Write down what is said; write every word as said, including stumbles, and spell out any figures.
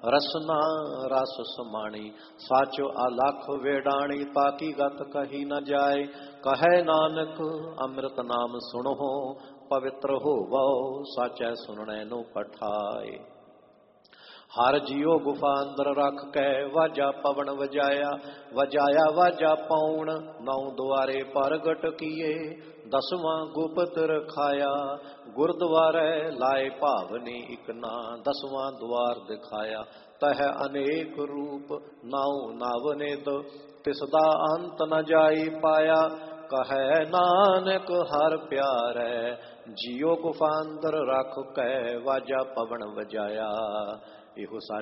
रसना रस समाणी साचो अलख वेडाणी ताकी गत कही न जाए। कहे नानक अमृत नाम सुनो पवित्र हो वो साचै सुनने नो पठाए। हर जियो गुफा अंदर रख कै वाजा पवन वजाया वजाया वाजा पौण नौ द्वारे परगट किए दसवां गुप्त रखाया। गुरद्वारे लाए भावनी इकना दसवां द्वार दिखाया। तह अनेक रूप नाउ नावनिद तिसदा अंत न जाई पाया। कहे नानक हर प्यारे जियो गुफा अंदर रख कै वाजा पवन वजाया। ਇਹੋ